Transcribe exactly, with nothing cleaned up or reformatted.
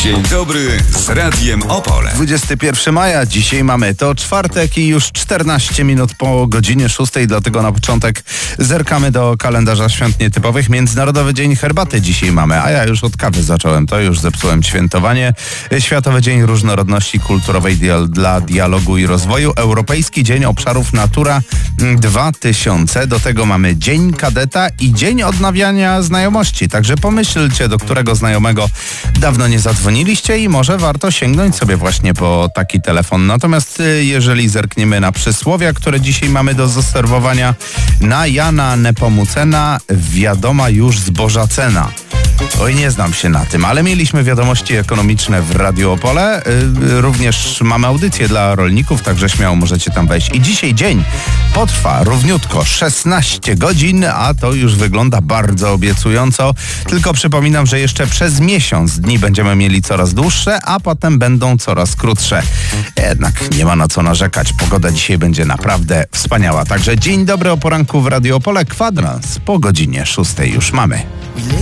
Dzień dobry z Radiem Opole. dwudziestego pierwszego maja, dzisiaj mamy to czwartek i już czternaście minut po godzinie szóstej, dlatego na początek zerkamy do kalendarza świąt nietypowych. Międzynarodowy Dzień Herbaty dzisiaj mamy, a ja już od kawy zacząłem, to już zepsułem świętowanie. Światowy Dzień Różnorodności Kulturowej dia- dla Dialogu i Rozwoju. Europejski Dzień Obszarów Natura dwa tysiące. Do tego mamy Dzień Kadeta i Dzień Odnawiania Znajomości. Także pomyślcie, do którego znajomego dawno nie zadzwoniliście i może warto sięgnąć sobie właśnie po taki telefon. Natomiast jeżeli zerkniemy na przysłowia, które dzisiaj mamy do zaserwowania, na Jana Nepomucena wiadoma już zboża cena. Oj, nie znam się na tym, ale mieliśmy wiadomości ekonomiczne w Radiu Opole. Yy, również mamy audycję dla rolników, także śmiało możecie tam wejść. I dzisiaj dzień potrwa równiutko szesnaście godzin, a to już wygląda bardzo obiecująco. Tylko przypominam, że jeszcze przez miesiąc dni będziemy mieli coraz dłuższe, a potem będą coraz krótsze. Jednak nie ma na co narzekać. Pogoda dzisiaj będzie naprawdę wspaniała. Także dzień dobry o poranku w Radiu Opole. Kwadrans po godzinie szóstej już mamy.